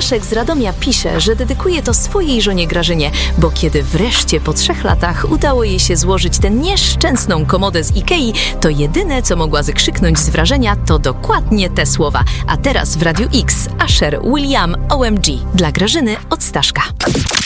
Staszek z Radomia pisze, że dedykuje to swojej żonie Grażynie, bo kiedy wreszcie po 3 latach udało jej się złożyć tę nieszczęsną komodę z Ikei, to jedyne, co mogła wykrzyknąć z wrażenia, to dokładnie te słowa. A teraz w Radiu X Asher William OMG dla Grażyny od Staszka.